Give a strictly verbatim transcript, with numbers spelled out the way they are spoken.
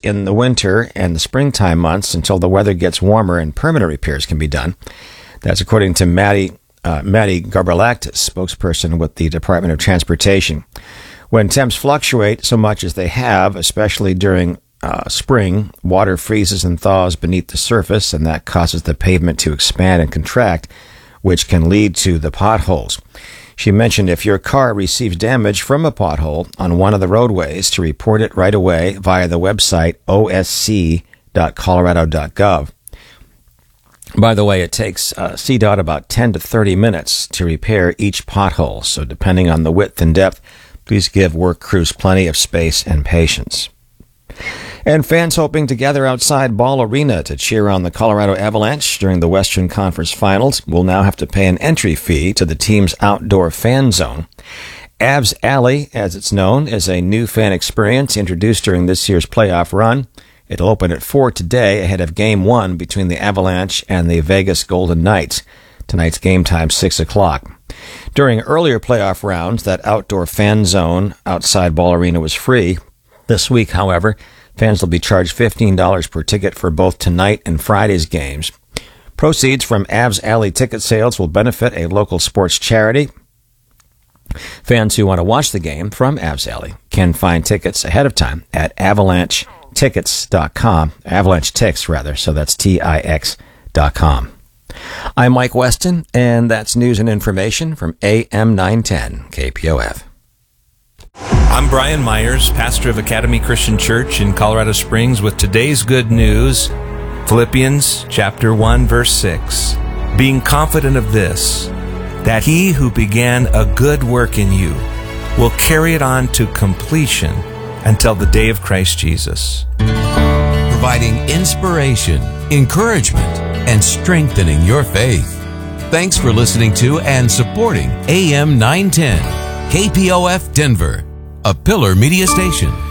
in the winter and the springtime months until the weather gets warmer and permanent repairs can be done. That's according to Maddie, uh, Maddie Garbalactis, spokesperson with the Department of Transportation. When temps fluctuate so much as they have, especially during uh, spring, water freezes and thaws beneath the surface, and that causes the pavement to expand and contract, which can lead to the potholes. She mentioned if your car receives damage from a pothole on one of the roadways, to report it right away via the website o s c dot colorado dot gov. By the way, it takes uh, C DOT about ten to thirty minutes to repair each pothole, so depending on the width and depth, please give work crews plenty of space and patience. And fans hoping to gather outside Ball Arena to cheer on the Colorado Avalanche during the Western Conference Finals will now have to pay an entry fee to the team's outdoor fan zone. Avs Alley, as it's known, is a new fan experience introduced during this year's playoff run. It'll open at four today ahead of Game one between the Avalanche and the Vegas Golden Knights. Tonight's game time, six o'clock. During earlier playoff rounds, that outdoor fan zone outside Ball Arena was free. This week, however, fans will be charged fifteen dollars per ticket for both tonight and Friday's games. Proceeds from Avs Alley ticket sales will benefit a local sports charity. Fans who want to watch the game from Avs Alley can find tickets ahead of time at avalanche tickets dot com. Avalanche Tix, rather, so that's T I X dot com. I'm Mike Weston, and that's news and information from A M nine ten K P O F. I'm Brian Myers, pastor of Academy Christian Church in Colorado Springs, with today's good news, Philippians chapter one, verse six. Being confident of this, that he who began a good work in you will carry it on to completion until the day of Christ Jesus. Providing inspiration, encouragement, and strengthening your faith. Thanks for listening to and supporting A M nine ten, K P O F Denver, a Pillar Media Station.